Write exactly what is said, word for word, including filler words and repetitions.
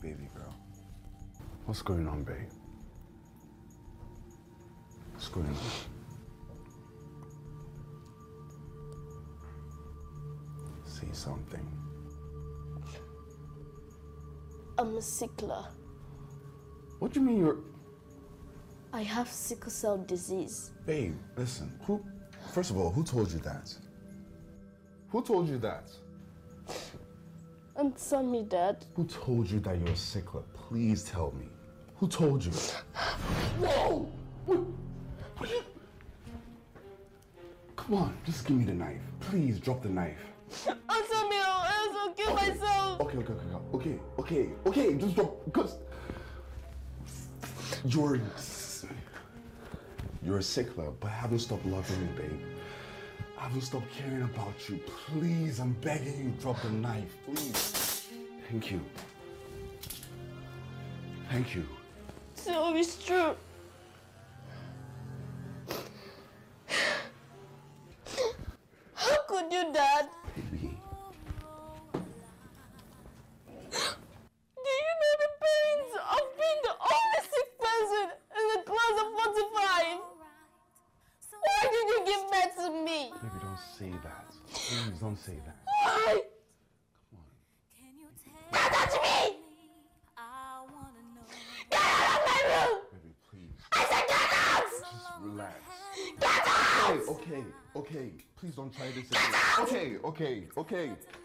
baby girl. What's going on, babe? What's going on? Say something. I'm a sickler. What do you mean you're... I have sickle cell disease. Babe, listen. Who... First of all, who told you that? Who told you that? Answer me, Dad. Who told you that you're a sickler? Please tell me. Who told you? Whoa! What? What you... Come on, just give me the knife. Please drop the knife. Answer me or else I'll kill okay. myself. Okay, okay, okay, okay, okay, okay, just drop, because you're, you're a sickler, but I haven't stopped loving you, babe. I haven't stopped caring about you. Please, I'm begging you, drop the knife, please. Thank you. Thank you. So it's true. How could you, Dad? Baby. Do you know the pains of being the only sick person in the class of forty-five? Why did you give back to me? Baby, don't say that. Please don't say that. Why? Come on. Don't touch me! Get out of my room! Baby, please. I said get out! Just relax. Get out! Okay, okay, okay. Please don't try this again. Okay, okay, okay.